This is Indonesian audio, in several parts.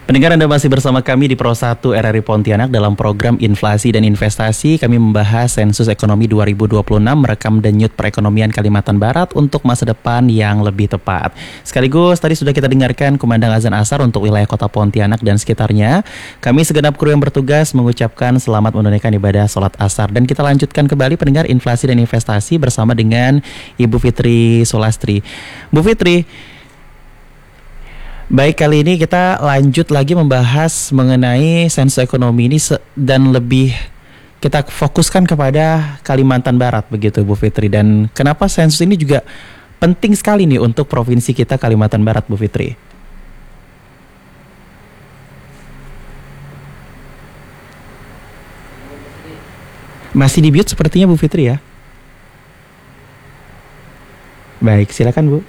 Pendengar, Anda masih bersama kami di Pro 1 RRI Pontianak dalam program Inflasi dan Investasi. Kami membahas sensus ekonomi 2026 merekam denyut perekonomian Kalimantan Barat untuk masa depan yang lebih tepat. Sekaligus tadi sudah kita dengarkan kumandang azan asar untuk wilayah kota Pontianak dan sekitarnya. Kami segenap kru yang bertugas mengucapkan selamat menunaikan ibadah sholat asar. Dan kita lanjutkan kembali pendengar Inflasi dan Investasi bersama dengan Ibu Fitri Sulastri. Bu Fitri, baik, kali ini kita lanjut lagi membahas mengenai sensus ekonomi ini dan lebih kita fokuskan kepada Kalimantan Barat begitu Bu Fitri. Dan kenapa sensus ini juga penting sekali nih untuk provinsi kita Kalimantan Barat, Bu Fitri? Masih di mute sepertinya Bu Fitri ya. Baik, silakan Bu.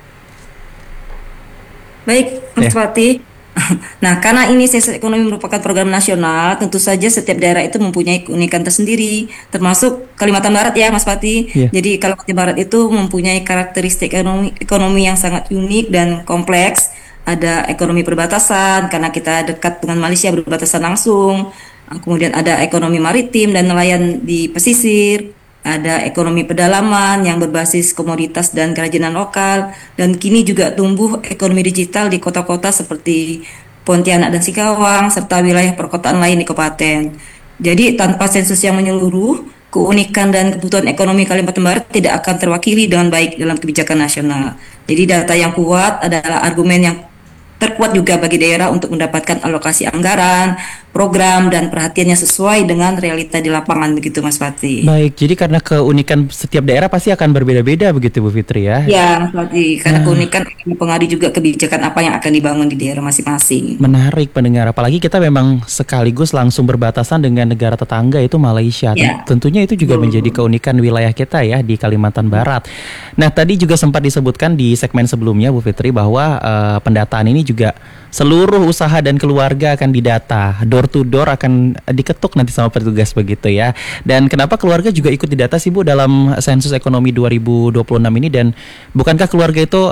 Baik, Mas Fatih. Nah, karena ini sensus ekonomi merupakan program nasional, tentu saja setiap daerah itu mempunyai keunikan tersendiri, termasuk Kalimantan Barat ya, Mas Fatih. Iya. Jadi Kalimantan Barat itu mempunyai karakteristik ekonomi yang sangat unik dan kompleks. Ada ekonomi perbatasan, karena kita dekat dengan Malaysia berbatasan langsung. Kemudian ada ekonomi maritim dan nelayan di pesisir. Ada ekonomi pedalaman yang berbasis komoditas dan kerajinan lokal, dan kini juga tumbuh ekonomi digital di kota-kota seperti Pontianak dan Singkawang, serta wilayah perkotaan lain di kabupaten. Jadi tanpa sensus yang menyeluruh, keunikan dan kebutuhan ekonomi Kalimantan Barat tidak akan terwakili dengan baik dalam kebijakan nasional. Jadi data yang kuat adalah argumen yang terkuat juga bagi daerah untuk mendapatkan alokasi anggaran, program, dan perhatiannya sesuai dengan realita di lapangan, begitu Mas Fatih. Baik, jadi karena keunikan setiap daerah pasti akan berbeda-beda begitu Bu Fitri ya? Ya, Mas Fatih, karena keunikan akan mempengaruhi juga kebijakan apa yang akan dibangun di daerah masing-masing. Menarik pendengar, apalagi kita memang sekaligus langsung berbatasan dengan negara tetangga itu Malaysia. Ya. Tentunya itu juga menjadi keunikan wilayah kita ya di Kalimantan Barat. Nah, tadi juga sempat disebutkan di segmen sebelumnya Bu Fitri bahwa pendataan ini juga seluruh usaha dan keluarga akan didata, door to door akan diketuk nanti sama petugas begitu ya. Dan kenapa keluarga juga ikut didata sih Bu dalam sensus ekonomi 2026 ini, dan bukankah keluarga itu,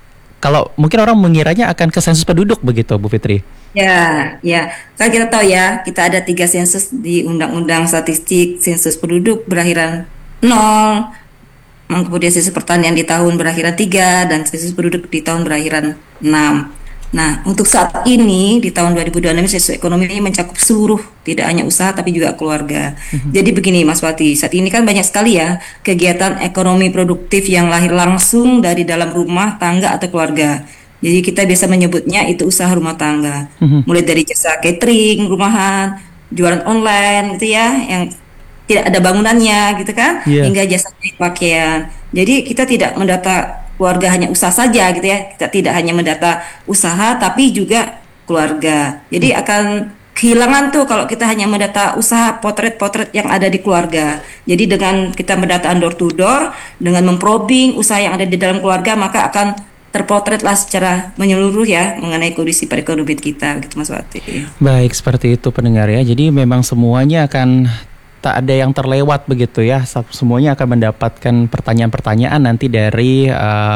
kalau mungkin orang mengiranya akan ke sensus penduduk begitu Bu Fitri? Ya, ya. Kan kita tahu ya, kita ada 3 sensus di Undang-Undang Statistik, sensus penduduk berakhiran 0, kemudian sensus pertanian di tahun berakhiran 3, dan sensus penduduk di tahun berakhiran 6. Nah, untuk saat ini di tahun 2026 sensus ekonomi ini mencakup seluruh, tidak hanya usaha tapi juga keluarga. Jadi begini Mas Wati, saat ini kan banyak sekali ya kegiatan ekonomi produktif yang lahir langsung dari dalam rumah tangga atau keluarga. Jadi kita biasa menyebutnya itu usaha rumah tangga. Mulai dari jasa catering, rumahan, jualan online gitu ya, yang tidak ada bangunannya gitu kan, Iya. hingga jasa jahit pakaian. Jadi kita tidak mendata keluarga hanya usaha saja gitu ya. Kita tidak hanya mendata usaha tapi juga keluarga. Jadi akan kehilangan tuh kalau kita hanya mendata usaha, potret-potret yang ada di keluarga. Jadi dengan kita mendataan door to door, dengan memprobing usaha yang ada di dalam keluarga, maka akan terpotretlah secara menyeluruh ya mengenai kondisi perekonomian kita gitu Mas Wati. Baik, seperti itu pendengar ya. Jadi memang semuanya akan tak ada yang terlewat begitu ya. Semuanya akan mendapatkan pertanyaan-pertanyaan nanti dari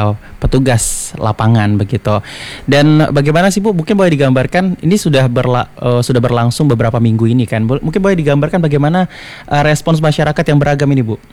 petugas lapangan begitu. Dan bagaimana sih Bu? Mungkin boleh digambarkan, ini sudah berlangsung beberapa minggu ini kan. Mungkin boleh digambarkan bagaimana respons masyarakat yang beragam ini Bu?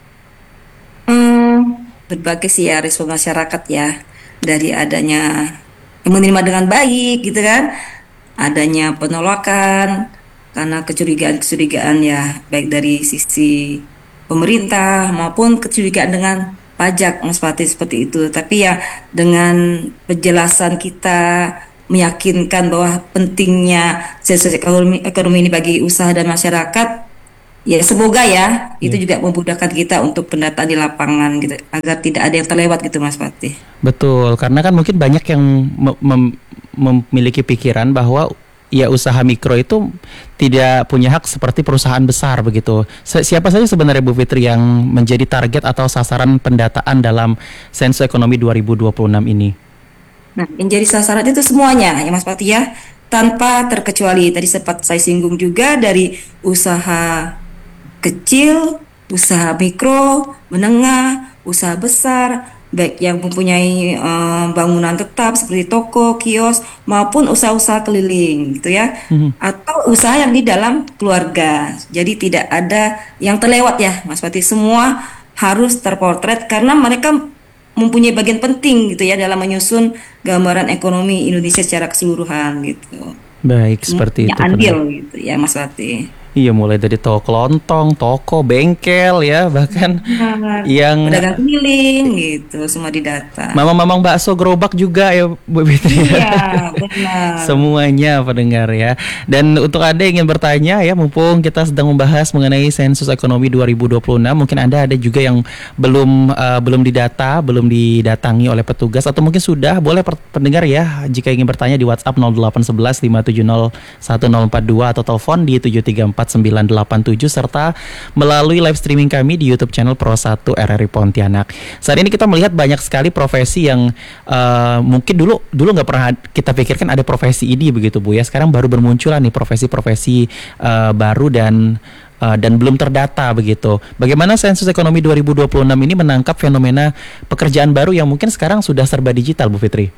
Berbagai sih ya respon masyarakat ya, dari adanya yang menerima dengan baik gitu kan, adanya penolakan karena kecurigaan-kecurigaan ya, baik dari sisi pemerintah maupun kecurigaan dengan pajak Mas Fatih, seperti itu. Tapi ya dengan penjelasan kita meyakinkan bahwa pentingnya sensus ekonomi ini bagi usaha dan masyarakat, ya semoga ya itu juga memudahkan kita untuk pendataan di lapangan gitu, agar tidak ada yang terlewat gitu Mas Fatih. Betul, karena kan mungkin banyak yang memiliki pikiran bahwa ya usaha mikro itu tidak punya hak seperti perusahaan besar begitu. Siapa saja sebenarnya Bu Fitri yang menjadi target atau sasaran pendataan dalam sensus ekonomi 2026 ini? Nah, yang jadi sasaran itu semuanya ya Mas Fatih ya, tanpa terkecuali. Tadi sempat saya singgung juga, dari usaha kecil, usaha mikro, menengah, usaha besar, baik yang mempunyai bangunan tetap seperti toko, kios maupun usaha-usaha keliling gitu ya, Mhm. atau usaha yang di dalam keluarga. Jadi tidak ada yang terlewat ya, Mas Wati. Semua harus terpotret karena mereka mempunyai bagian penting gitu ya dalam menyusun gambaran ekonomi Indonesia secara keseluruhan gitu. Baik, Semua seperti punya itu andil pendengar. gitu ya Mas Wati. Iya, mulai dari toko kelontong, toko, bengkel ya, bahkan Benar. yang Pedagang keliling gitu, semua didata. mamang-mamang bakso gerobak juga ya Bu Fitri. Iya, benar. Semuanya pendengar ya. Dan untuk Anda yang ingin bertanya ya, mumpung kita sedang membahas mengenai sensus ekonomi 2026, mungkin Anda ada juga yang belum didata, belum didatangi oleh petugas atau mungkin sudah, boleh pendengar ya jika ingin bertanya di WhatsApp 0811 570 1042 atau telepon di 734 987 serta melalui live streaming kami di YouTube channel Pro 1 RRI Pontianak. Saat ini kita melihat banyak sekali profesi yang mungkin dulu nggak pernah kita pikirkan ada profesi ini begitu Bu ya. Sekarang baru bermunculan nih profesi-profesi baru dan belum terdata begitu. Bagaimana sensus ekonomi 2026 ini menangkap fenomena pekerjaan baru yang mungkin sekarang sudah serba digital Bu Fitri?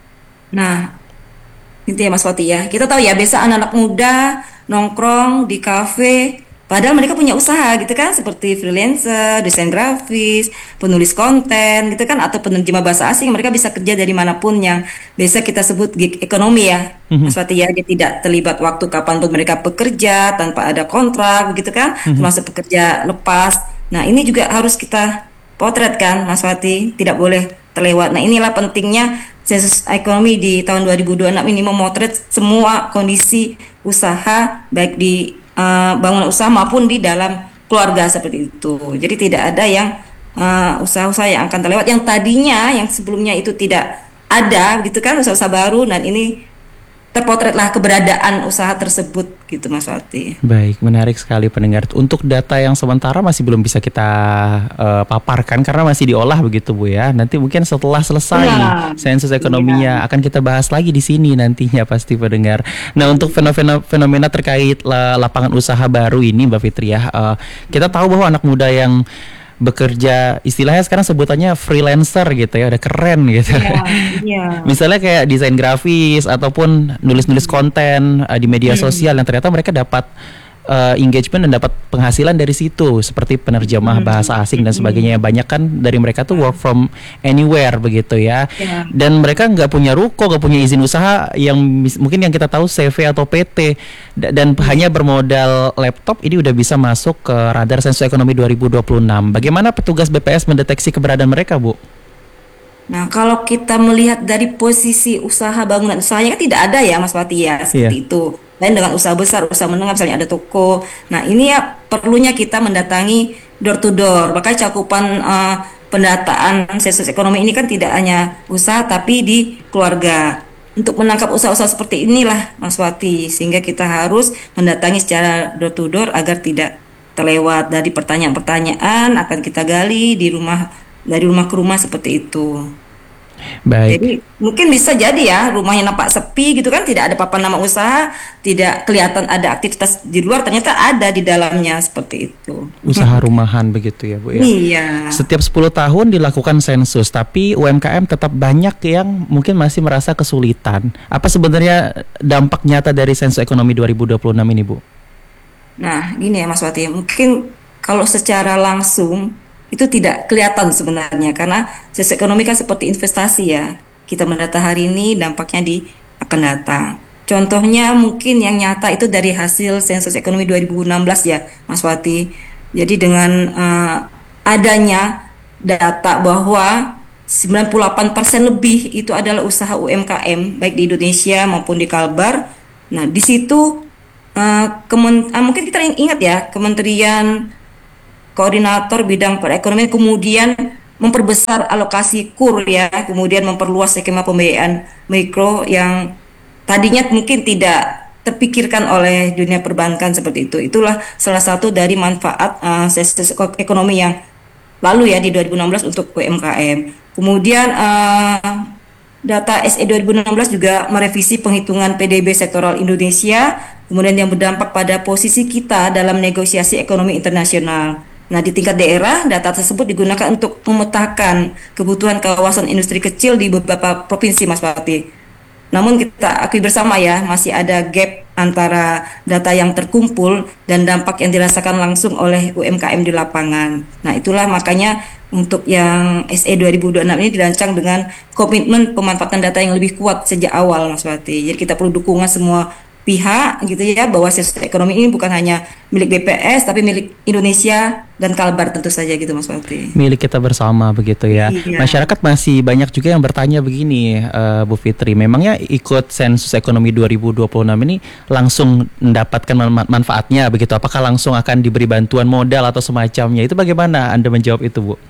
Nah, itu ya Mas Wati ya. Kita tahu ya, biasa anak-anak muda nongkrong di kafe, padahal mereka punya usaha gitu kan, seperti freelancer, desain grafis, penulis konten gitu kan, atau penerjemah bahasa asing. Mereka bisa kerja dari manapun yang biasa kita sebut gig ekonomi ya, Mhm. Mas Wati ya. Dia tidak terlibat waktu kapanpun mereka bekerja tanpa ada kontrak gitu kan, Mhm. termasuk pekerja lepas. Nah, ini juga harus kita potret kan, Mas Wati, tidak boleh terlewat. Nah, inilah pentingnya sensus ekonomi di tahun 2026 ini memotret semua kondisi usaha baik di bangunan usaha maupun di dalam keluarga seperti itu. Jadi tidak ada yang usaha-usaha yang akan terlewat yang tadinya yang sebelumnya itu tidak ada gitu kan, usaha-usaha baru, dan ini terpotretlah keberadaan usaha tersebut gitu Mas Wati. Baik, menarik sekali pendengar. Untuk data yang sementara masih belum bisa kita paparkan karena masih diolah begitu Bu ya. Nanti mungkin setelah selesai Iya, sensus iya. ekonominya akan kita bahas lagi di sini nantinya pasti pendengar. Nah, untuk fenomena terkait lapangan usaha baru ini Mbak Fitri ya, kita tahu bahwa anak muda yang bekerja istilahnya sekarang sebutannya freelancer gitu ya, udah keren gitu. Iya, iya. Misalnya kayak desain grafis ataupun nulis-nulis konten di media Hmm, sosial yang ternyata mereka dapat engagement dan dapat penghasilan dari situ seperti penerjemah bahasa hmm, asing dan sebagainya. hmm. Banyak kan dari mereka tuh work from anywhere begitu ya. Ya, Dan mereka nggak punya ruko, nggak punya izin usaha yang mungkin yang kita tahu CV atau PT dan hanya bermodal laptop ini udah bisa masuk ke radar sensus ekonomi 2026. Bagaimana petugas BPS mendeteksi keberadaan mereka, Bu? nah, kalau kita melihat dari posisi usaha bangunan usahanya kan tidak ada ya Mas Wati ya, Iya. seperti itu. Lain dengan usaha besar, usaha menengah misalnya ada toko. Nah, ini ya perlunya kita mendatangi door to door. Makanya cakupan pendataan sensus ekonomi ini kan tidak hanya usaha tapi di keluarga. Untuk menangkap usaha-usaha seperti inilah Mas Wati, sehingga kita harus mendatangi secara door to door agar tidak terlewat dari pertanyaan-pertanyaan akan kita gali di rumah, dari rumah ke rumah seperti itu. Baik. Jadi mungkin bisa jadi ya rumahnya nampak sepi gitu kan, tidak ada papan nama usaha, tidak kelihatan ada aktivitas di luar, ternyata ada di dalamnya seperti itu. Usaha rumahan begitu ya Bu ya. Iya. Setiap 10 tahun dilakukan sensus, tapi UMKM tetap banyak yang mungkin masih merasa kesulitan. Apa sebenarnya dampak nyata dari sensus ekonomi 2026 ini Bu? Nah, gini ya Mas Wati, mungkin kalau secara langsung itu tidak kelihatan sebenarnya karena sisi ekonomi kan seperti investasi ya. Kita mendata hari ini, dampaknya di akan datang. Contohnya mungkin yang nyata itu dari hasil sensus ekonomi 2016 ya, Mas Wati. Jadi dengan adanya data bahwa 98% lebih itu adalah usaha UMKM baik di Indonesia maupun di Kalbar. Nah, di situ mungkin kita ingat ya, Kementerian Koordinator Bidang Perekonomian kemudian memperbesar alokasi KUR ya, kemudian memperluas skema pembiayaan mikro yang tadinya mungkin tidak terpikirkan oleh dunia perbankan seperti itu. Itulah salah satu dari manfaat sensus ekonomi yang lalu ya di 2016 untuk UMKM. Kemudian data SE 2016 juga merevisi penghitungan PDB sektoral Indonesia, kemudian yang berdampak pada posisi kita dalam negosiasi ekonomi internasional. Nah, di tingkat daerah, data tersebut digunakan untuk memetakan kebutuhan kawasan industri kecil di beberapa provinsi, Mas Fatih. Namun kita akui bersama ya, masih ada gap antara data yang terkumpul dan dampak yang dirasakan langsung oleh UMKM di lapangan. Nah, itulah makanya untuk yang SE 2026 ini dirancang dengan komitmen pemanfaatan data yang lebih kuat sejak awal, Mas Wati. Jadi kita perlu dukungan semua pihak gitu ya, bahwa sensus ekonomi ini bukan hanya milik BPS tapi milik Indonesia dan Kalbar tentu saja gitu, Mas Wati. Milik kita bersama begitu ya. Iya. Masyarakat masih banyak juga yang bertanya begini, Bu Fitri, memangnya ikut sensus ekonomi 2026 ini langsung mendapatkan manfaatnya begitu? Apakah langsung akan diberi bantuan modal atau semacamnya? Itu bagaimana Anda menjawab itu, Bu?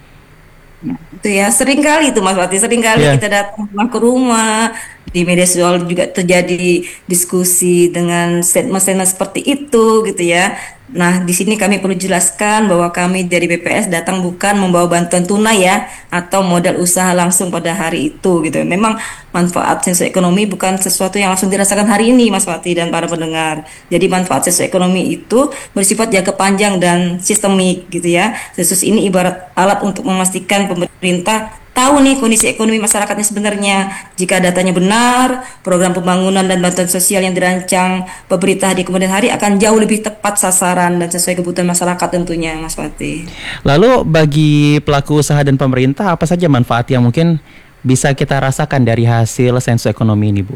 Itu ya sering kali itu Mas Wati, sering kali Ya. kita datang ke rumah, di media sosial juga terjadi diskusi dengan statement-statement seperti itu gitu ya. Nah, di sini kami perlu jelaskan bahwa kami dari BPS datang bukan membawa bantuan tunai ya, atau modal usaha langsung pada hari itu gitu. Memang manfaat sensus ekonomi bukan sesuatu yang langsung dirasakan hari ini, Mas Wati dan para pendengar. Jadi manfaat sensus ekonomi itu bersifat jangka panjang dan sistemik gitu ya. Sensus ini ibarat alat untuk memastikan pemerintah tahu nih kondisi ekonomi masyarakatnya sebenarnya. Jika datanya benar, program pembangunan dan bantuan sosial yang dirancang pemerintah di kemudian hari akan jauh lebih tepat sasaran dan sesuai kebutuhan masyarakat tentunya, Mas Fatih. Lalu bagi pelaku usaha dan pemerintah apa saja manfaat yang mungkin bisa kita rasakan dari hasil sensus ekonomi ini, Bu?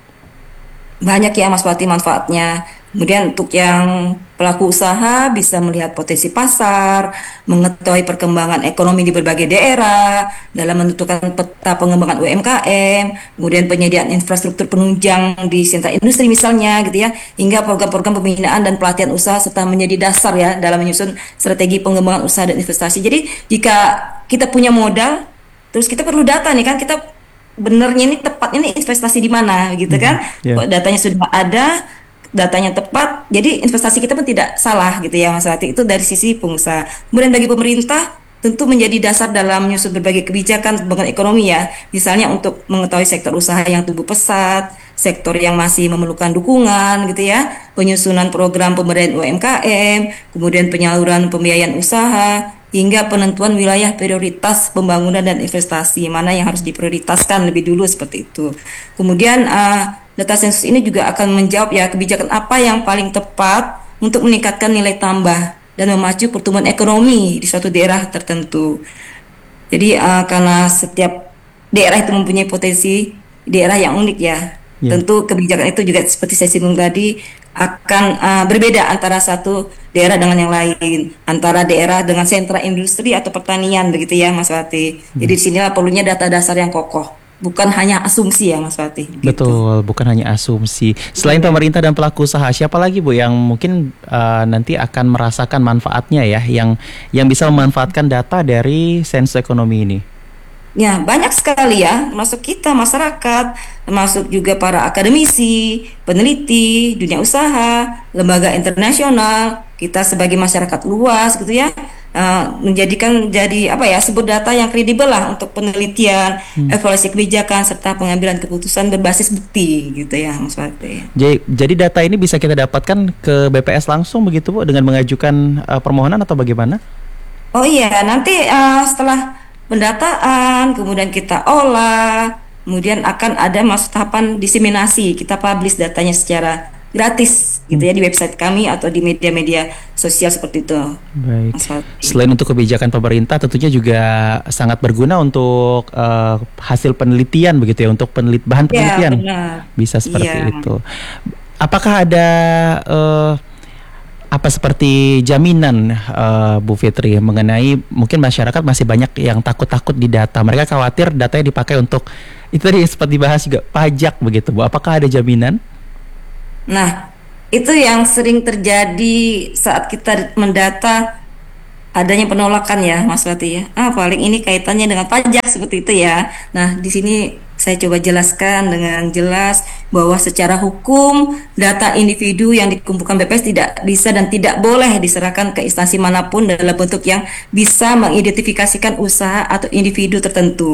Banyak ya Mas Fatih manfaatnya. Kemudian untuk yang pelaku usaha bisa melihat potensi pasar, mengetahui perkembangan ekonomi di berbagai daerah, dalam menentukan peta pengembangan UMKM, kemudian penyediaan infrastruktur penunjang di sentra industri misalnya gitu ya, hingga program-program pembinaan dan pelatihan usaha serta menjadi dasar ya dalam menyusun strategi pengembangan usaha dan investasi. Jadi jika kita punya modal, terus kita perlu data nih kan, kita benernya ini tepatnya ini investasi di mana gitu kan. Ya. Kok datanya sudah ada, datanya tepat, jadi investasi kita pun tidak salah gitu ya Mas Rati. Itu dari sisi pengusaha. Kemudian bagi pemerintah tentu menjadi dasar dalam menyusun berbagai kebijakan pembangunan ekonomi ya. Misalnya untuk mengetahui sektor usaha yang tumbuh pesat, sektor yang masih memerlukan dukungan gitu ya, penyusunan program pemberdayaan UMKM, kemudian penyaluran pembiayaan usaha, hingga penentuan wilayah prioritas pembangunan dan investasi, mana yang harus diprioritaskan lebih dulu seperti itu. Kemudian data sensus ini juga akan menjawab ya kebijakan apa yang paling tepat untuk meningkatkan nilai tambah dan memacu pertumbuhan ekonomi di suatu daerah tertentu. Jadi karena setiap daerah itu mempunyai potensi daerah yang unik ya. Ya. Tentu kebijakan itu juga seperti saya singgung tadi akan berbeda antara satu daerah dengan yang lain, antara daerah dengan sentra industri atau pertanian begitu ya Mas Wati. Jadi disinilah perlunya data dasar yang kokoh. Bukan hanya asumsi ya Mas Fatih. Betul, bukan hanya asumsi. Selain pemerintah dan pelaku usaha, siapa lagi Bu yang mungkin nanti akan merasakan manfaatnya ya, yang bisa memanfaatkan data dari sensus ekonomi ini? Ya, banyak sekali ya, termasuk kita masyarakat, termasuk juga para akademisi, peneliti, dunia usaha, lembaga internasional, kita sebagai masyarakat luas gitu ya, menjadikan jadi apa ya, sebut data yang kredibel lah untuk penelitian, evaluasi kebijakan serta pengambilan keputusan berbasis bukti gitu ya, Mas Fatih. Jadi data ini bisa kita dapatkan ke BPS langsung begitu Bu, dengan mengajukan permohonan atau bagaimana? Oh iya, nanti setelah pendataan, kemudian kita olah, kemudian akan ada masuk tahapan diseminasi, kita publish datanya secara gratis gitu ya di website kami atau di media-media sosial seperti itu. Baik. Mas Fatih. Selain untuk kebijakan pemerintah, tentunya juga sangat berguna untuk hasil penelitian begitu ya, untuk bahan Ya, penelitian. benar. Bisa seperti Iya. itu. Apakah ada apa seperti jaminan Bu Fitri mengenai mungkin masyarakat masih banyak yang takut-takut di data. Mereka khawatir datanya dipakai untuk itu tadi sempat dibahas juga pajak begitu Bu. Apakah ada jaminan? Nah, itu yang sering terjadi saat kita mendata adanya penolakan ya, Mas Fatih ya. Paling ini kaitannya dengan pajak seperti itu ya. Nah, di sini saya coba jelaskan dengan jelas bahwa secara hukum data individu yang dikumpulkan BPS tidak bisa dan tidak boleh diserahkan ke instansi manapun dalam bentuk yang bisa mengidentifikasikan usaha atau individu tertentu.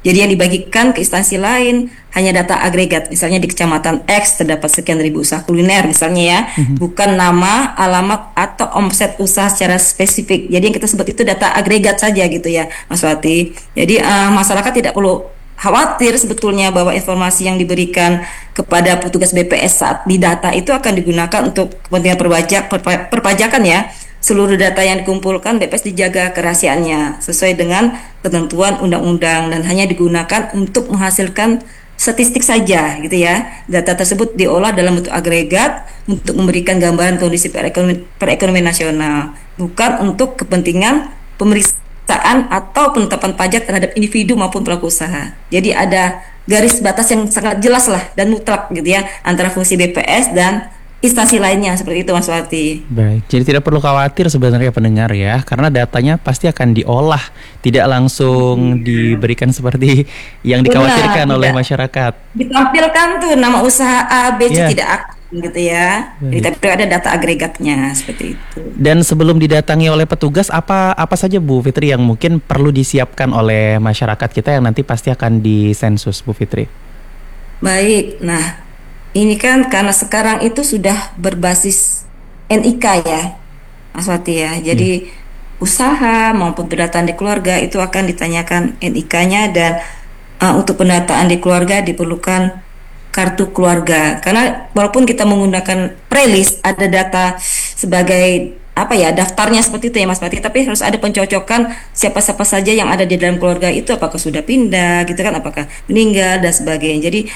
Jadi yang dibagikan ke instansi lain hanya data agregat. Misalnya di kecamatan X terdapat sekian ribu usaha kuliner misalnya ya, bukan nama, alamat atau omset usaha secara spesifik. Jadi yang kita sebut itu data agregat saja gitu ya, Mas Wati. Jadi masyarakat tidak perlu khawatir sebetulnya bahwa informasi yang diberikan kepada petugas BPS saat di data itu akan digunakan untuk kepentingan perpajakan ya. Seluruh data yang dikumpulkan BPS dijaga kerahasiaannya sesuai dengan ketentuan undang-undang dan hanya digunakan untuk menghasilkan statistik saja gitu ya. Data tersebut diolah dalam bentuk agregat untuk memberikan gambaran kondisi perekonomian nasional, bukan untuk kepentingan pemeriksaan atau penetapan pajak terhadap individu maupun pelaku usaha. Jadi ada garis batas yang sangat jelas lah dan mutlak gitu ya antara fungsi BPS dan instansi lainnya seperti itu, Mas Wati. Baik, jadi tidak perlu khawatir sebenarnya pendengar ya, karena datanya pasti akan diolah, tidak langsung diberikan seperti yang dikhawatirkan oleh masyarakat. Ditampilkan tuh nama usaha A, B, C tidak aktif gitu ya. Jadi tapi ada data agregatnya seperti itu. Dan sebelum didatangi oleh petugas, apa saja Bu Fitri yang mungkin perlu disiapkan oleh masyarakat kita yang nanti pasti akan disensus, Bu Fitri? Baik, nah ini kan karena sekarang itu sudah berbasis NIK ya, Mas Wati ya. Jadi usaha maupun pendataan di keluarga itu akan ditanyakan NIK-nya dan untuk pendataan di keluarga diperlukan kartu keluarga. Karena walaupun kita menggunakan prelis ada data sebagai apa ya daftarnya seperti itu ya Mas Wati, tapi harus ada pencocokan siapa-siapa saja yang ada di dalam keluarga itu apakah sudah pindah gitu kan, apakah meninggal dan sebagainya. Jadi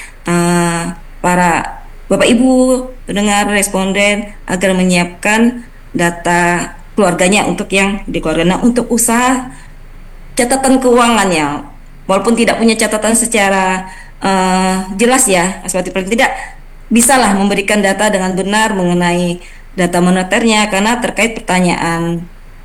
para Bapak Ibu pendengar responden agar menyiapkan data keluarganya untuk yang di keluarga. Nah, untuk usaha catatan keuangannya walaupun tidak punya catatan secara jelas ya, seperti paling tidak bisalah memberikan data dengan benar mengenai data moneternya karena terkait pertanyaan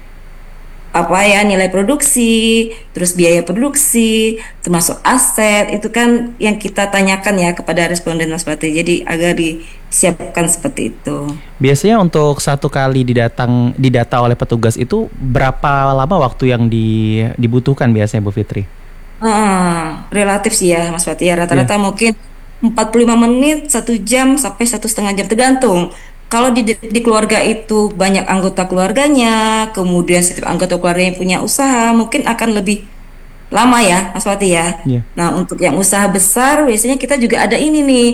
apa ya nilai produksi, terus biaya produksi, termasuk aset itu kan yang kita tanyakan ya kepada responden Mas Pati. Jadi agar disiapkan seperti itu. Biasanya untuk satu kali didata oleh petugas itu berapa lama waktu yang dibutuhkan biasanya Bu Fitri? Relatif sih ya Mas Pati ya, rata-rata mungkin 45 menit, 1 jam sampai 1,5 jam tergantung. Kalau di keluarga itu banyak anggota keluarganya, kemudian setiap anggota keluarga yang punya usaha, mungkin akan lebih lama ya, Mas Wati ya. Nah, untuk yang usaha besar, biasanya kita juga ada ini nih,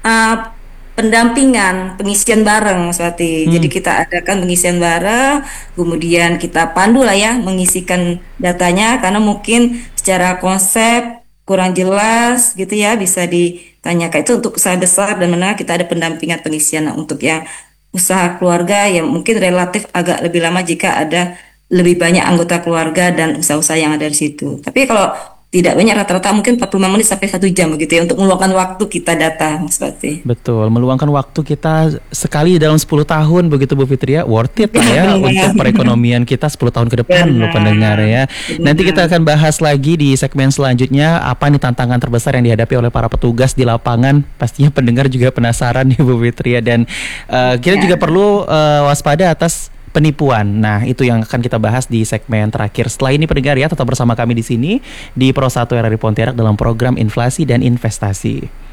pendampingan, pengisian bareng, Mas Wati. Jadi kita adakan pengisian bareng, kemudian kita pandu lah ya, mengisikan datanya, karena mungkin secara konsep kurang jelas gitu ya, bisa ditanyakan. Itu untuk usaha besar dan menengah kita ada pendampingan pengisian. Nah, untuk yang usaha keluarga yang mungkin relatif agak lebih lama jika ada lebih banyak anggota keluarga dan usaha-usaha yang ada di situ. Tapi kalau tidak banyak, rata-rata mungkin 45 menit sampai 1 jam begitu ya untuk meluangkan waktu kita data, Mas Fitri. Betul, meluangkan waktu kita sekali dalam 10 tahun begitu Bu Fitri ya, worth it lah ya untuk perekonomian kita 10 tahun ke depan loh pendengar ya. Nanti kita akan bahas lagi di segmen selanjutnya apa nih tantangan terbesar yang dihadapi oleh para petugas di lapangan. Pastinya pendengar juga penasaran nih Bu Fitri ya, dan kita juga perlu waspada atas penipuan. Nah, itu yang akan kita bahas di segmen terakhir. Setelah ini pendengar ya, tetap bersama kami di sini di Pro 1 RRI Pontianak dalam program Inflasi dan Investasi.